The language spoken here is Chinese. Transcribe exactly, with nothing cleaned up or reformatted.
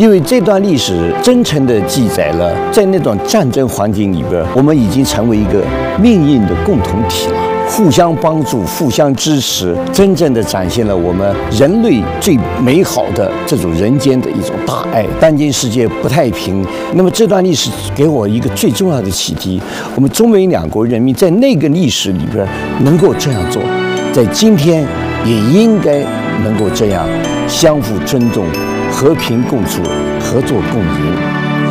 因为这段历史真诚地记载了，在那段战争环境里边，我们已经成为一个命运的共同体了。互相帮助，互相支持，真正的展现了我们人类最美好的这种人间的一种大爱。当今世界不太平，那么这段历史给我一个最重要的启迪：我们中美两国人民在那个历史里边能够这样做，在今天也应该能够这样相互尊重、和平共处、合作共赢。